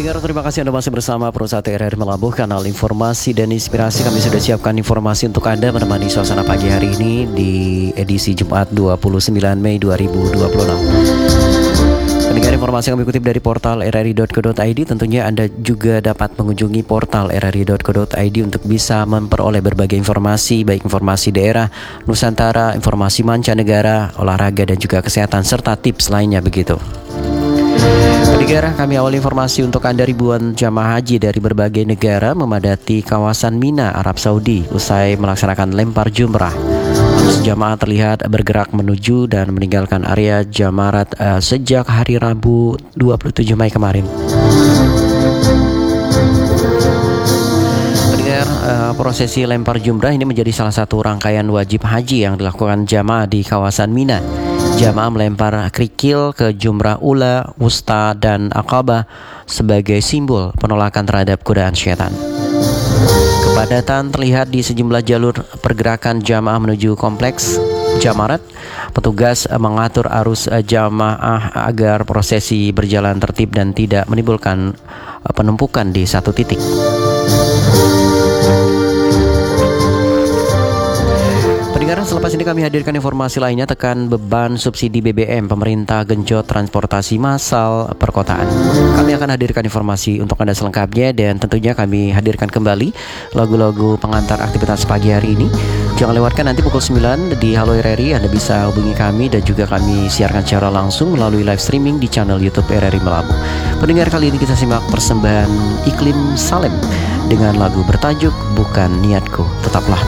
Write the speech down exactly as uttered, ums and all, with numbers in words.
Pendengar, terima kasih Anda masih bersama Pro satu R R Melabuh, kanal informasi dan inspirasi. Kami sudah siapkan informasi untuk Anda menemani suasana pagi hari ini di edisi Jumat dua puluh sembilan Mei dua ribu dua puluh enam. Pendengar, informasi yang kami kutip dari portal r r i dot co dot i d. Tentunya Anda juga dapat mengunjungi portal r r i dot co dot i d untuk bisa memperoleh berbagai informasi, baik informasi daerah, Nusantara, informasi mancanegara, olahraga dan juga kesehatan, serta tips lainnya begitu. Pendengar, kami awal informasi untuk Anda. Ribuan jamaah haji dari berbagai negara memadati kawasan Mina, Arab Saudi usai melaksanakan lempar jumrah. Jamaah terlihat bergerak menuju dan meninggalkan area Jamarat uh, sejak hari Rabu dua puluh tujuh Mei kemarin. Pendengar, uh, prosesi lempar jumrah ini menjadi salah satu rangkaian wajib haji yang dilakukan jamaah di kawasan Mina. Jamaah melempar kerikil ke Jumrah Ula, Wusta, dan Aqabah sebagai simbol penolakan terhadap godaan syaitan. Kepadatan terlihat di sejumlah jalur pergerakan jamaah menuju kompleks Jamarat. Petugas mengatur arus jamaah agar prosesi berjalan tertib dan tidak menimbulkan penumpukan di satu titik. Pendengar, selepas ini kami hadirkan informasi lainnya. Tekan beban subsidi B B M, pemerintah genjot transportasi massal perkotaan. Kami akan hadirkan informasi untuk Anda selengkapnya, dan tentunya kami hadirkan kembali lagu-lagu pengantar aktivitas pagi hari ini. Jangan lewatkan nanti pukul sembilan di Halo R R I. Anda bisa hubungi kami dan juga kami siarkan secara langsung melalui live streaming di channel YouTube R R I Melabuh. Pendengar, kali ini kita simak persembahan Iklim Salem dengan lagu bertajuk Bukan Niatku. Tetaplah